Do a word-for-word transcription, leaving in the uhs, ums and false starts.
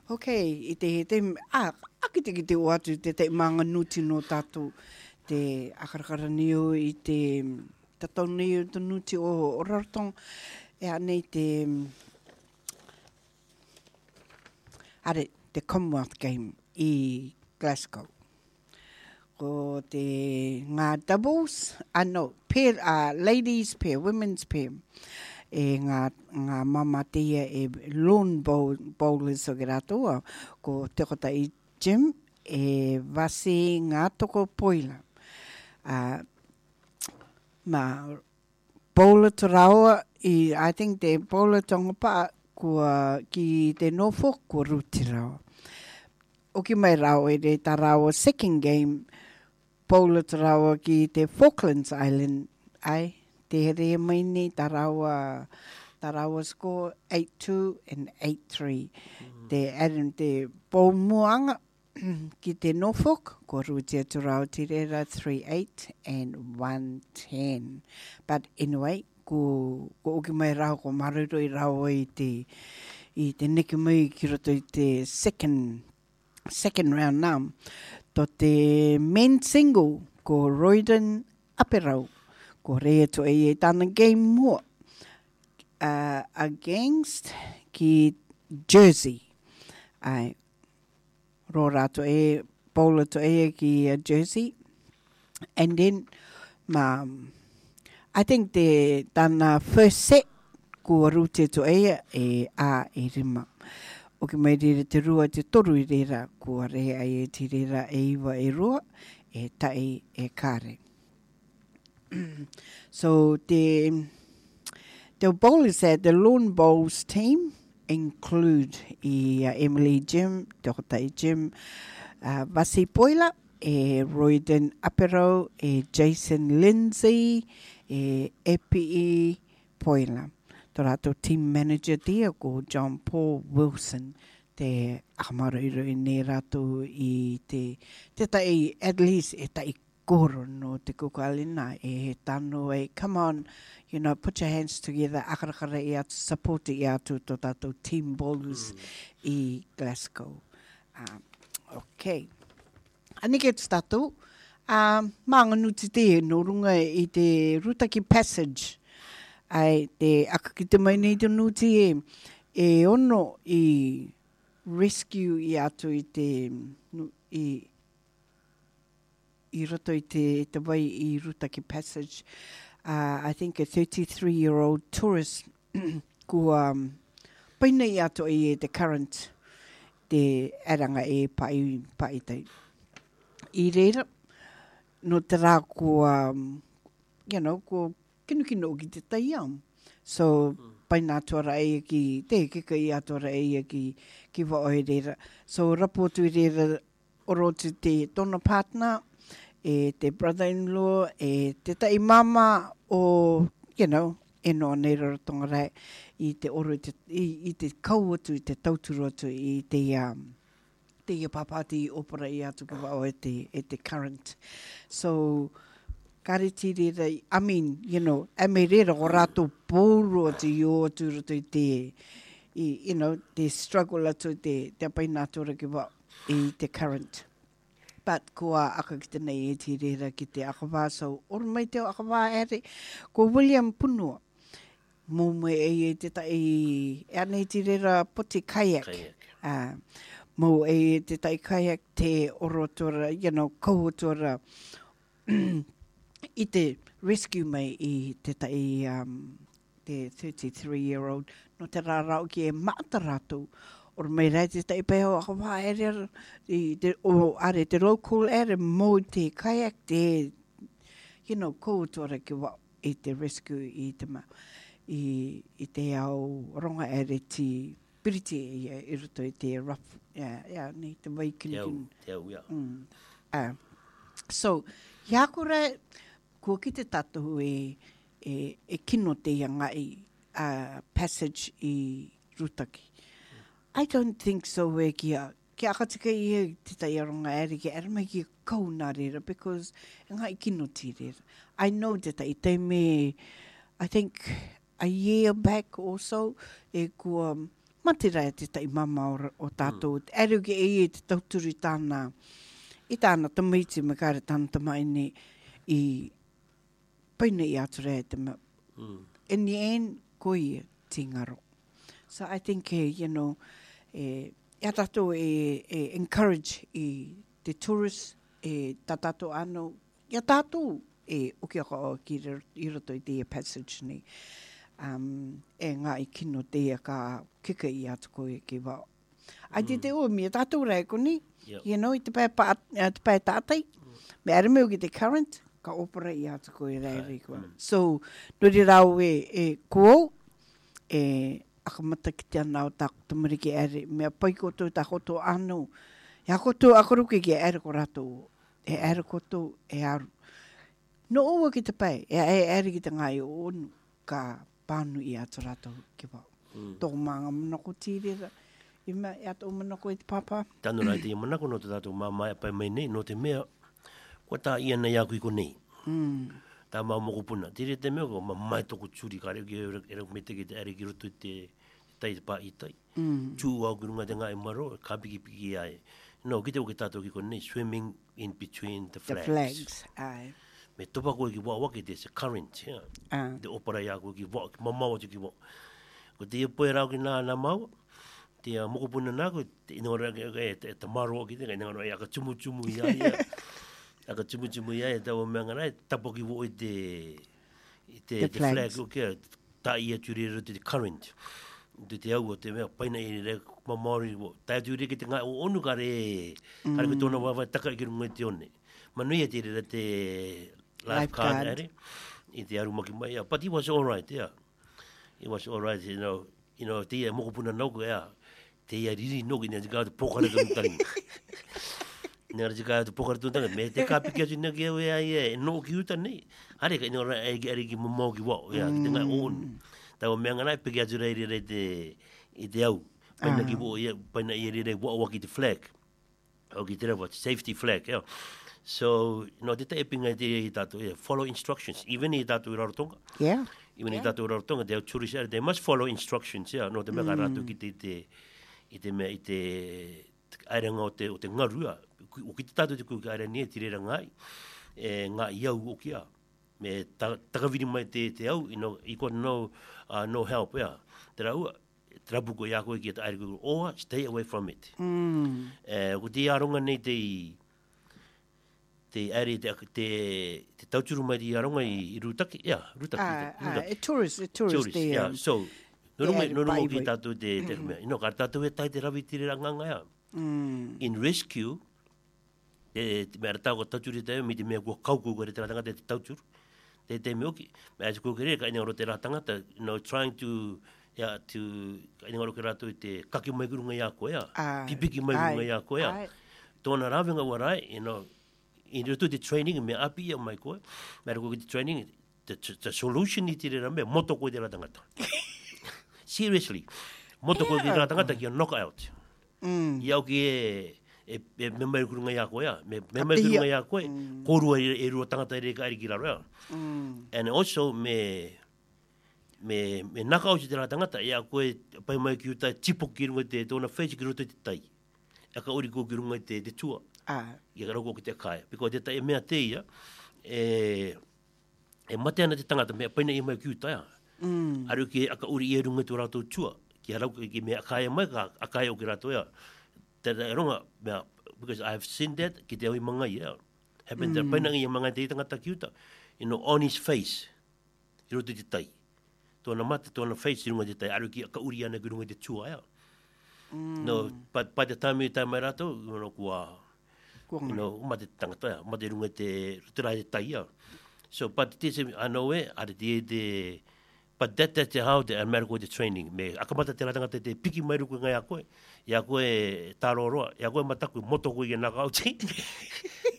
Okay, i te te a aki te ki te o atu te te manga nuti no tatu te akarakara niu i te tatau niu te nuti o, o Rarotonga e anei te are te Commonwealth Game i Glasgow. Ko te ngā doubles, ah no, pair, uh, ladies pair, women's pair. E ngā, ngā mama tia e lawn bowl, bowlers o ke rātua, ko te kota i gym, e vasi ngā toko poila. Uh, ma bowler to rawa, i, I think te bowler tonga pa, kua ki te Norfolk, kua ruti rawa. O ki mai rawa e re ta rawa second game, bowler to rawa ki te Falklands Island, ai, te here mai ni ta rawa, ta rawa score eight two and eight three. Mm. Te Adam te bowl muanga ki te Norfolk, ko rutia to rawa te rera three eight and one ten. But anyway, ko, ko oki mai rawa, ko maruro i rawa i te, i te neke mai ki roto i te second, second round now. To te men single, ko Royden Aperau, ko rea to e e tana game mua, uh, against ki Jersey. Ai, ro rato e, bowler to e ki uh, Jersey. And then, ma, I think the tana first set, ko rute to e e a e rima. O ke mai rere te rua te toru i rera, kua rea e te rera e iwa e rua, e tai e kare. So the, the bowlers at the Lawn Bowls team include i, uh, Emily Jim, te Hotai Jim, uh, Vasi Poila, e Royden Apero, e Jason Lindsay, e Epi Poila. Tō rātou team manager dia ko John Paul Wilson, te akamaroiro i ne rātou i te, te tai, at least e tai koro no te kukualina, e he tano e, come on, you know, put your hands together, akarakara i atu, support i atu tō tātou team bowlers mm. i Glasgow. Um, okay. Anike tu tātou, um, maanga nuti te no runga i te Rutaki Passage, ai te aka ki te mai nei te nuti e, e ono i rescue i atu i te i, i roto i te, te wai i Rutaki Passage. Uh, I think a thirty-three-year-old tourist ko um, paina i atu i e te current te aranga e pai, pai tei. I reira, no te rā ko, um, you know, ko kinu kino ki te taiam. So, mm. pai nā tuara e ki, te kika i atua e ki, ki wa oe reira. So, rapotu i reira oro te te tona partner, e te brother-in-law, e te tai mama o, you know, e no nei Rarotonga rai, i te oro, i te, i, i te kauatu, i te tauturu atu, i te, um, te ia papati i opera i atu ki wa oe te, e te current. So, kariti rera, I mean, you know, e me rera o rato pōro atu i o atu roto i te, i, you know, te struggle atu te, te apai nātura ki wa i te current. But kua aka ki te nei e te rera ki te akawā, so oro mai te akawā ere, ko William Punua, mō me e e te tai, e anei te rera poti kayak. Kayak. Uh, mō e te tai kayak te oro tora, you know, kouo tora, i te rescue mai i te tai um, te thirty-three-year-old no te rārau ki e maata rātou or mai rai te tai pēho a wā ere i te, o are te local ere mō te kayak te you know, koutora ki wa i te rescue i te ma i, i te au ronga ere ti piriti i, i roto i te rough yeah, yeah, ni te waikini te au, yeah. Mm. Uh, so, hiakura kua ki te tatahu e, e, e kino te iangai uh, passage i Rutaki. I don't think so e kia, kia akatika i te tai aronga ere ki ere mai ki kau nā rera because ngai kino ti rera. I know te tai te me, I think a year back or so, e kua matira e te tai mama o, o tātou. Mm. Eru ki e e te tauturi tāna, i tāna tamaiti me kāre tāna tamaini i paina i ature e te ma. Mm. In the end, koi e tingaro. So I think, uh, you know, eh, ia tātou e, e encourage i te tourists, e tā tātou ano, ia tātou e uki ako o ki i roto i te passage ni. Um, e ngā i kino te ka kika i atu koe ki wao. Ai te te ua mi, tātou rei koni, yep. You know, i te pai, pa, uh, te pai tātai, mm. me are meu ki te current, ka opera i atu koe rei rei koe. Mm. So, nori rau e, e kuo, e akamata ki te anau tāku tamariki ere, mea pai koto tā koto anu, e a koto akaruke ki ere ko rato, e ere koto, e aru. No oua ki te pai, e e ere ki te ngai o onu, ka pānu i atu rato ki wau. Mm. Tō maanga manako tīrera, i mea e atu manako i te papa. Tanu rai te manako no te tātou māmai pai mai nei, no te mea, kua tā ia nei aku i ko nei. Mm. Tā mau moko puna. Tīre te mea ko mamai toko tūri ka reo ki e reo me te ki te are ki roto i te tai te pā i tai. Mm. Tū au ki runga te ngai maro, ka piki piki ai. No, ki te o ki tātou ki ko nei, swimming in between the flags. The flags, ai. Me topa koe ki wā wake, there's a current, yeah. Uh. Te opara ia koe ki wā, ki mamau atu ki wā. Ko te ia poe rau ki nā nā mau, te uh, mokopuna nā koe, te inora e te, te maro ki te, ka inora e aka tumu tumu ia ia. Aka tumu tumu ia ia, tau mea ngana, tapo ki wā i te, i te, the te flag, okay, tā ia tūre ro te current. Te te au o te mea, paina i re, mamaori, tā tūre ki te ngai, o onu kare, mm. kare koe tōna wawai, taka i ki runga te one. Manui e te re te lifeguard, ere, i te arumaki mai, yeah. But he was all right, yeah. He was all right, you know, you know, te ia mokopuna nauko, yeah. Te ia riri noki, nea te kāo te pokara ka mutari. Nea te kāo te pokara tuntanga, me te kāpiki atu nea ki au ea ia, e no ki uta nei. Are ka ina ora e ki are ki mamau ki wao, yeah, ki te ngai on. Tau mea ngana, peki atu rei rei te, i te au. Paina ki wao, paina i rei wao waki te flag. Au ki te rewa, safety flag, yeah. So, you know, te te epinga te i tātou, yeah, follow instructions, even i tātou i Rarotonga. Yeah. Even yeah. i tātou i Rarotonga, te au tourist area, they must follow instructions, yeah, no te mea mm. rātou ki te, te, i te mea, i te, airanga o te, o te ngarua. O ki te tātou te kui ka aira nia, ti reira ngai, e ngā iau o kia. Me takawiri mai te, te au, you know, you got no, uh, no help, yeah. Te raua, te rapuko i a koe ki te aira koe, oa, stay away from it. Mm. E, ko te aronga nei te i, te are te te te tauturu mai i aronga i Rutaki, yeah, Rutaki. Ah, ah, a tourist, a tourist. Tourist, yeah. So, no no no no ki tātou te te mea. Ino ka tātou e tai te rawi tiri ranganga ia. In rescue, te te mea tāu ka tauturu te mi te mea kua kauku kore te ratanga te tauturu. Te te mea oki. Mea te kukere ka ina ro te ratanga ta, you know, trying to yeah, to ina ro ke rato te kaki mai kurunga ia koe ia. Pipiki mai kurunga ia koe ia. Tōna rawenga warai, you know, i roto te training me api ia mai koe, me rako ki te training, the, the solution i te rera me, moto koe te rā tangata. Seriously, moto koe te rā tangata ki a knock out. Mm. I au ki e, e, e me mai kurunga ia koe ia, me, me mai kurunga ia koe, mm. korua e, e rua tangata e reka ari ki raro ia. Mm. And also me, me, me naka au si te rā tangata, ia koe pai mai ki uta tipo ki runga te tōna wheci ki roto te tai. Aka ori ko ki runga te, te tua. Ah. Ia rako ki te kaya. Piko te tai mea te ia, e, e mate ana te tangata mea paina i mai ki uta ia. Mm. Aru ki aka uri i runga tu rātou tua. Ki rako ki mea kaya mai ka akaya o ki rātou ia. Te ronga, mea, because I have seen that, ki te au i mangai ia. Happen mm. te paina i mangai te tangata ki uta. You know, on his face. I roto te tai. Tōna mate, tōna face i runga te tai. Aru ki aka uri ana ki runga te tua ia. Mm. No, but by the time i tai mai rātou, you know, kua... You know, uma te tangata, uma te runga te ruturai te tai ia. So, but te se anō e, are te te, but that, that's how the America the training. Me, akamata te ratangata te piki mai ruku ngai a koe, ia koe tāro roa, ia koe mataku, moto koe i naka auti.